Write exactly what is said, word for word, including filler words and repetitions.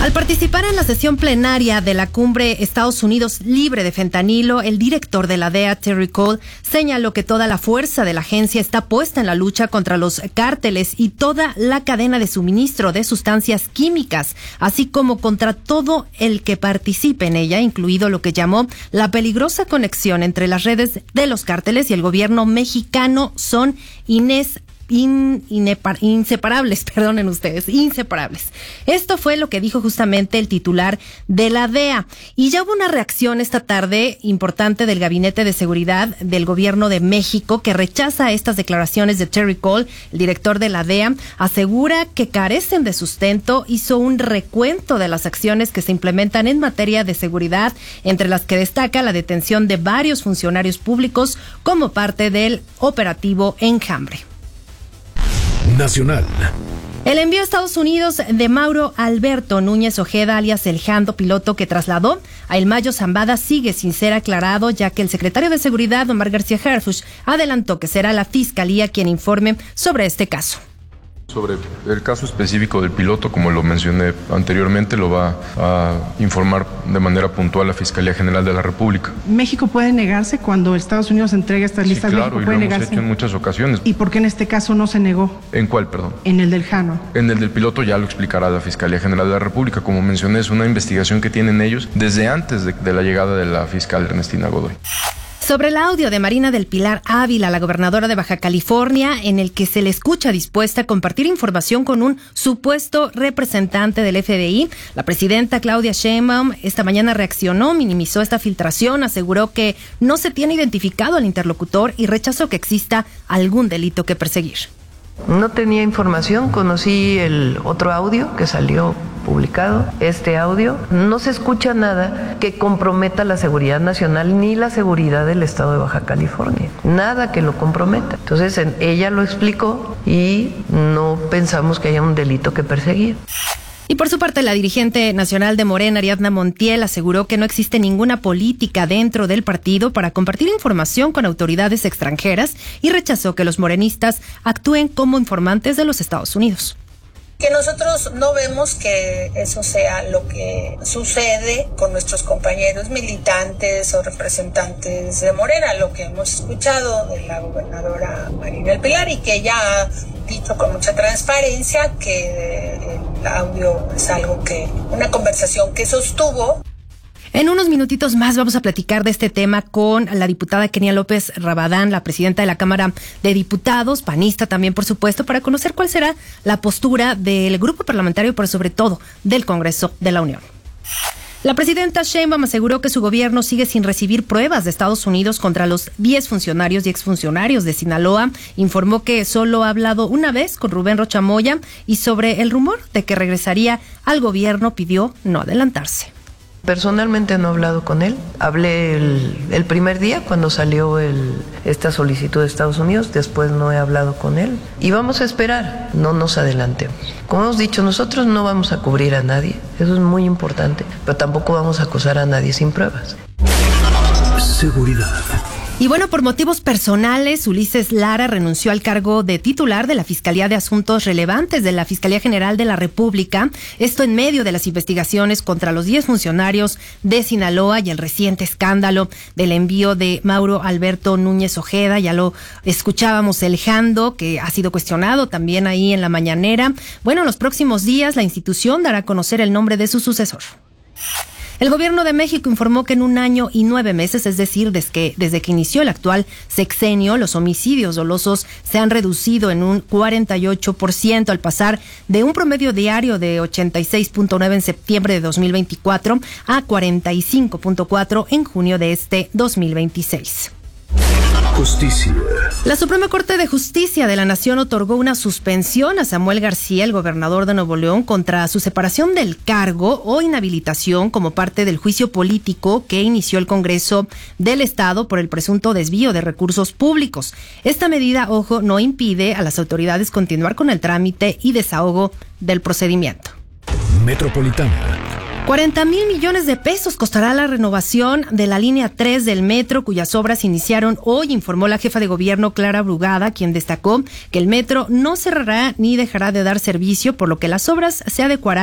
Al participar en la sesión plenaria de la cumbre Estados Unidos libre de fentanilo, el director de la D E A, Terry Cole, señaló que toda la fuerza de la agencia está puesta en la lucha contra los cárteles y toda la cadena de suministro de sustancias químicas, así como contra todo el que participe en ella, incluido lo que llamó la peligrosa conexión entre las redes de los cárteles y el gobierno mexicano. Son Inés In, inepar, inseparables, perdonen ustedes, inseparables. Esto fue lo que dijo justamente el titular de la D E A. Y ya hubo una reacción esta tarde importante del Gabinete de Seguridad del Gobierno de México, que rechaza estas declaraciones de Terry Cole. El director de la D E A asegura que carecen de sustento. Hizo un recuento de las acciones que se implementan en materia de seguridad, entre las que destaca la detención de varios funcionarios públicos como parte del operativo Enjambre Nacional. El envío a Estados Unidos de Mauro Alberto Núñez Ojeda, alias El Jando, piloto que trasladó a El Mayo Zambada, sigue sin ser aclarado, ya que el secretario de Seguridad, Omar García Harfuch, adelantó que será la Fiscalía quien informe sobre este caso. Sobre el caso específico del piloto, como lo mencioné anteriormente, lo va a informar de manera puntual la Fiscalía General de la República. ¿México puede negarse cuando Estados Unidos entrega estas listas? Sí, claro, ¿México y puede lo hemos negarse? hecho en muchas ocasiones. ¿Y por qué en este caso no se negó? ¿En cuál, perdón? En el del Jano. En el del piloto ya lo explicará la Fiscalía General de la República. Como mencioné, es una investigación que tienen ellos desde antes de, de la llegada de la fiscal Ernestina Godoy. Sobre el audio de Marina del Pilar Ávila, la gobernadora de Baja California, en el que se le escucha dispuesta a compartir información con un supuesto representante del F B I, la presidenta Claudia Sheinbaum esta mañana reaccionó, minimizó esta filtración, aseguró que no se tiene identificado al interlocutor y rechazó que exista algún delito que perseguir. No tenía información, conocí el otro audio que salió publicado, este audio. No se escucha nada que comprometa la seguridad nacional ni la seguridad del estado de Baja California. Nada que lo comprometa. Entonces ella lo explicó y no pensamos que haya un delito que perseguir. Y por su parte, la dirigente nacional de Morena, Ariadna Montiel, aseguró que no existe ninguna política dentro del partido para compartir información con autoridades extranjeras y rechazó que los morenistas actúen como informantes de los Estados Unidos. Que nosotros no vemos que eso sea lo que sucede con nuestros compañeros militantes o representantes de Morena, lo que hemos escuchado de la gobernadora Marina del Pilar, y que ella ha dicho con mucha transparencia que el audio es algo que, una conversación que sostuvo. En unos minutitos más vamos a platicar de este tema con la diputada Kenia López Rabadán, la presidenta de la Cámara de Diputados, panista también, por supuesto, para conocer cuál será la postura del grupo parlamentario, pero sobre todo del Congreso de la Unión. La presidenta Sheinbaum aseguró que su gobierno sigue sin recibir pruebas de Estados Unidos contra los diez funcionarios y exfuncionarios de Sinaloa. Informó que solo ha hablado una vez con Rubén Rocha Moya y sobre el rumor de que regresaría al gobierno pidió no adelantarse. Personalmente no he hablado con él. Hablé el, el primer día cuando salió el, esta solicitud de Estados Unidos. Después no he hablado con él. Y vamos a esperar, no nos adelantemos. Como hemos dicho, nosotros no vamos a cubrir a nadie. Eso es muy importante. Pero tampoco vamos a acusar a nadie sin pruebas. Seguridad. Y bueno, por motivos personales, Ulises Lara renunció al cargo de titular de la Fiscalía de Asuntos Relevantes de la Fiscalía General de la República. Esto en medio de las investigaciones contra los diez funcionarios de Sinaloa y el reciente escándalo del envío de Mauro Alberto Núñez Ojeda. Ya lo escuchábamos, El Jando, que ha sido cuestionado también ahí en la mañanera. Bueno, en los próximos días la institución dará a conocer el nombre de su sucesor. El gobierno de México informó que en un año y nueve meses, es decir, desde que, desde que inició el actual sexenio, los homicidios dolosos se han reducido en un cuarenta y ocho por ciento al pasar de un promedio diario de ochenta y seis punto nueve en septiembre de dos mil veinticuatro a cuarenta y cinco punto cuatro en junio de este dos mil veintiséis. Justicia. La Suprema Corte de Justicia de la Nación otorgó una suspensión a Samuel García, el gobernador de Nuevo León, contra su separación del cargo o inhabilitación como parte del juicio político que inició el Congreso del Estado por el presunto desvío de recursos públicos. Esta medida, ojo, no impide a las autoridades continuar con el trámite y desahogo del procedimiento. Metropolitana. cuarenta mil millones de pesos costará la renovación de la línea tres del metro, cuyas obras iniciaron hoy, informó la jefa de gobierno Clara Brugada, quien destacó que el metro no cerrará ni dejará de dar servicio, por lo que las obras se adecuarán